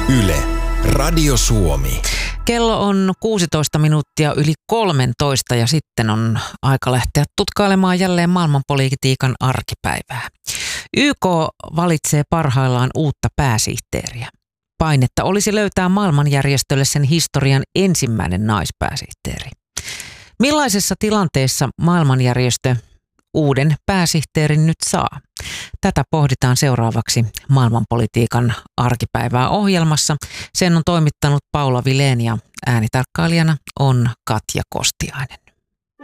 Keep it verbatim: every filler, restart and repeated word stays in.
Yle, Radio Suomi. Kello on kuusitoista minuuttia yli kolmetoista ja sitten on aika lähteä tutkailemaan jälleen maailmanpolitiikan arkipäivää. Y K valitsee parhaillaan uutta pääsihteeriä. Painetta olisi löytää maailmanjärjestölle sen historian ensimmäinen naispääsihteeri. Millaisessa tilanteessa maailmanjärjestö uuden pääsihteerin nyt saa? Tätä pohditaan seuraavaksi maailmanpolitiikan arkipäivää ohjelmassa. Sen on toimittanut Paula Vilén ja äänitarkkailijana on Katja Kostiainen.